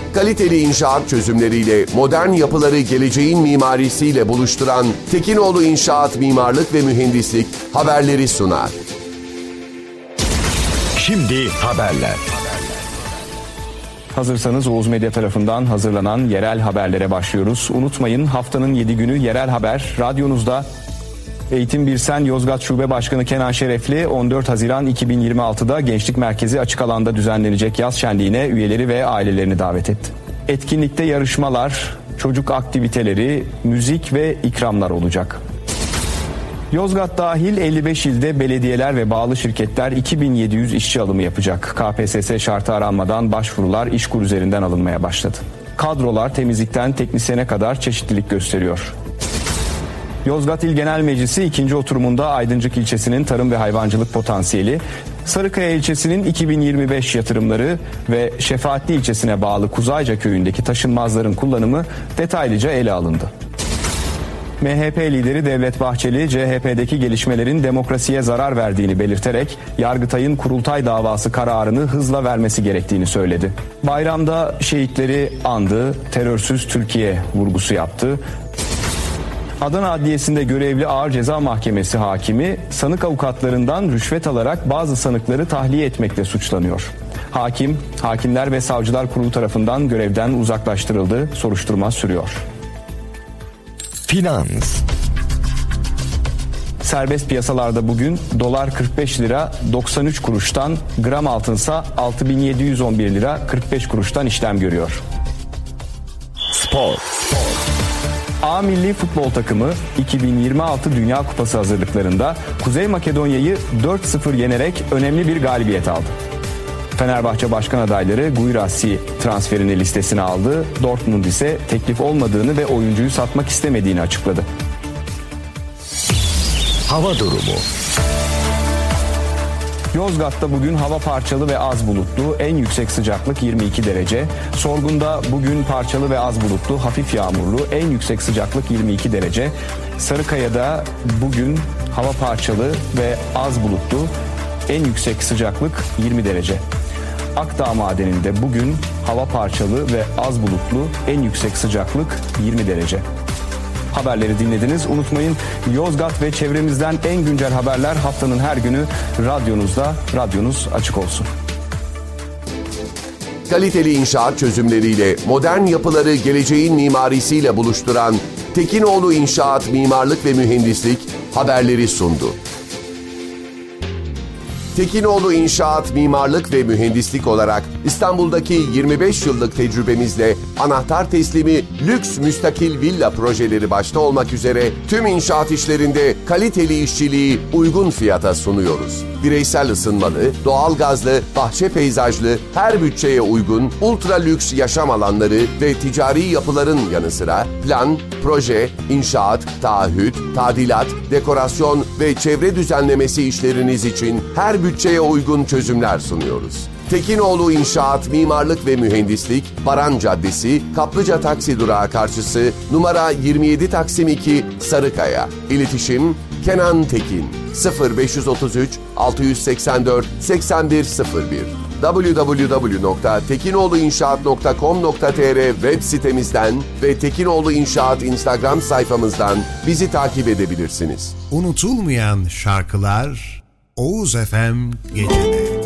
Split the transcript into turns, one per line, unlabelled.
Kaliteli inşaat çözümleriyle modern yapıları geleceğin mimarisiyle buluşturan Tekinoğlu İnşaat Mimarlık ve Mühendislik haberleri sunar.
Şimdi haberler.
Hazırsanız Oğuz Medya tarafından hazırlanan yerel haberlere başlıyoruz. Unutmayın, haftanın 7 günü yerel haber radyonuzda. Eğitim Birsen Yozgat Şube Başkanı Kenan Şerefli 14 Haziran 2026'da Gençlik Merkezi açık alanda düzenlenecek yaz şenliğine üyeleri ve ailelerini davet etti. Etkinlikte yarışmalar, çocuk aktiviteleri, müzik ve ikramlar olacak. Yozgat dahil 55 ilde belediyeler ve bağlı şirketler 2700 işçi alımı yapacak. KPSS şartı aranmadan başvurular İşkur üzerinden alınmaya başladı. Kadrolar temizlikten teknisyene kadar çeşitlilik gösteriyor. Yozgat İl Genel Meclisi 2. oturumunda Aydıncık ilçesinin tarım ve hayvancılık potansiyeli, Sarıkaya ilçesinin 2025 yatırımları ve Şefaatli ilçesine bağlı Kuzayca köyündeki taşınmazların kullanımı detaylıca ele alındı. MHP lideri Devlet Bahçeli, CHP'deki gelişmelerin demokrasiye zarar verdiğini belirterek Yargıtay'ın kurultay davası kararını hızla vermesi gerektiğini söyledi. Bayramda şehitleri andı, terörsüz Türkiye vurgusu yaptı. Adana Adliyesi'nde görevli Ağır Ceza Mahkemesi hakimi, sanık avukatlarından rüşvet alarak bazı sanıkları tahliye etmekle suçlanıyor. Hakimler ve Savcılar Kurulu tarafından görevden uzaklaştırıldı, soruşturma sürüyor.
Finans.
Serbest piyasalarda bugün dolar 45 lira 93 kuruştan, gram altınsa 6711 lira 45 kuruştan işlem görüyor.
Spor.
A milli futbol takımı 2026 Dünya Kupası hazırlıklarında Kuzey Makedonya'yı 4-0 yenerek önemli bir galibiyet aldı. Fenerbahçe başkan adayları Guirassy transferini listesine aldı. Dortmund ise teklif olmadığını ve oyuncuyu satmak istemediğini açıkladı.
Hava durumu.
Yozgat'ta bugün hava parçalı ve az bulutlu, en yüksek sıcaklık 22 derece. Sorgun'da bugün parçalı ve az bulutlu, hafif yağmurlu, en yüksek sıcaklık 22 derece. Sarıkaya'da bugün hava parçalı ve az bulutlu, en yüksek sıcaklık 20 derece. Akdağ Madeni'nde bugün hava parçalı ve az bulutlu, en yüksek sıcaklık 20 derece. Haberleri dinlediniz. Unutmayın, Yozgat ve çevremizden en güncel haberler haftanın her günü radyonuzda. Radyonuz açık olsun.
Kaliteli inşaat çözümleriyle modern yapıları geleceğin mimarisiyle buluşturan Tekinoğlu İnşaat Mimarlık ve Mühendislik haberleri sundu. Tekinoğlu İnşaat Mimarlık ve Mühendislik olarak İstanbul'daki 25 yıllık tecrübemizle anahtar teslimi lüks müstakil villa projeleri başta olmak üzere tüm inşaat işlerinde kaliteli işçiliği uygun fiyata sunuyoruz. Bireysel ısınmalı, doğalgazlı, bahçe peyzajlı, her bütçeye uygun ultra lüks yaşam alanları ve ticari yapıların yanı sıra plan, proje, inşaat, taahhüt, tadilat, dekorasyon ve çevre düzenlemesi işleriniz için her bütçeye uygun çözümler sunuyoruz. Tekinoğlu İnşaat Mimarlık ve Mühendislik, Baran Caddesi, Kaplıca Taksi Durağı karşısı, numara 27 Taksim 2, Sarıkaya. İletişim Kenan Tekin 0533 684 8101 www.tekinoğluinşaat.com.tr web sitemizden ve Tekinoğlu İnşaat Instagram sayfamızdan bizi takip edebilirsiniz.
Unutulmayan şarkılar Oğuz FM Gece'de.